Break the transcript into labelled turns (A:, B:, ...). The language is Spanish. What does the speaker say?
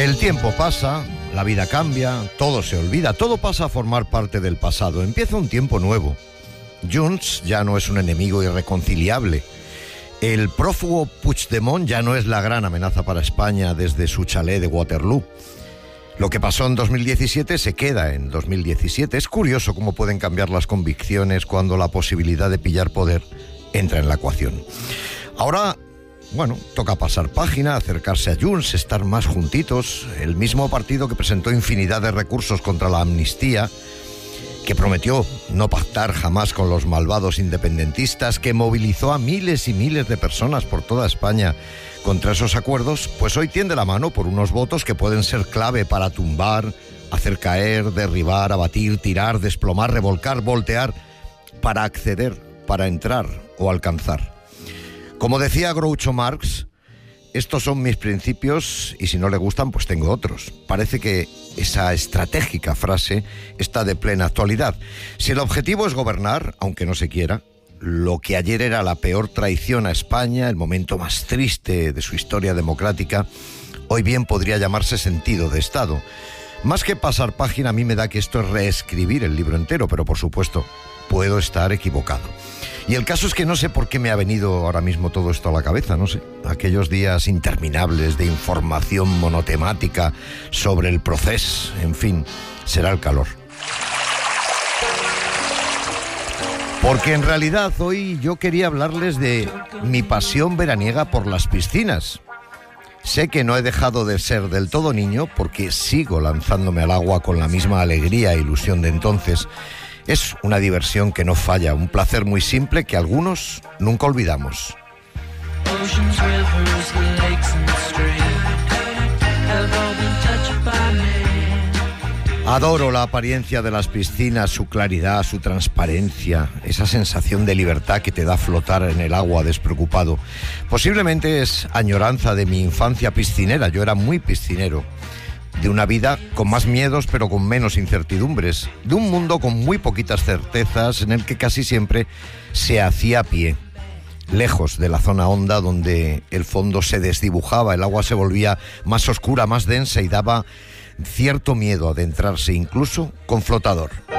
A: El tiempo pasa, la vida cambia, todo se olvida, todo pasa a formar parte del pasado. Empieza un tiempo nuevo. Junts ya no es un enemigo irreconciliable. El prófugo Puigdemont ya no es la gran amenaza para España desde su chalet de Waterloo. Lo que pasó en 2017 se queda en 2017. Es curioso cómo pueden cambiar las convicciones cuando la posibilidad de pillar poder entra en la ecuación. Ahora, toca pasar página, acercarse a Junts, estar más juntitos. El mismo partido que presentó infinidad de recursos contra la amnistía, que prometió no pactar jamás con los malvados independentistas, que movilizó a miles y miles de personas por toda España contra esos acuerdos, pues hoy tiende la mano por unos votos que pueden ser clave para tumbar, hacer caer, derribar, abatir, tirar, desplomar, revolcar, voltear, para acceder, para entrar o alcanzar. Como decía Groucho Marx, estos son mis principios y si no le gustan, pues tengo otros. Parece que esa estratégica frase está de plena actualidad. Si el objetivo es gobernar, aunque no se quiera, lo que ayer era la peor traición a España, el momento más triste de su historia democrática, hoy bien podría llamarse sentido de Estado. Más que pasar página, a mí me da que esto es reescribir el libro entero, pero por supuesto, puedo estar equivocado. Y el caso es que no sé por qué me ha venido ahora mismo todo esto a la cabeza, no sé. Aquellos días interminables de información monotemática sobre el proceso, en fin, será el calor. Porque en realidad hoy yo quería hablarles de mi pasión veraniega por las piscinas. Sé que no he dejado de ser del todo niño porque sigo lanzándome al agua con la misma alegría e ilusión de entonces. Es una diversión que no falla, un placer muy simple que algunos nunca olvidamos. Adoro la apariencia de las piscinas, su claridad, su transparencia, esa sensación de libertad que te da flotar en el agua despreocupado. Posiblemente es añoranza de mi infancia piscinera, yo era muy piscinero. De una vida con más miedos pero con menos incertidumbres, de un mundo con muy poquitas certezas en el que casi siempre se hacía a pie, lejos de la zona honda donde el fondo se desdibujaba, el agua se volvía más oscura, más densa y daba cierto miedo adentrarse incluso con flotador.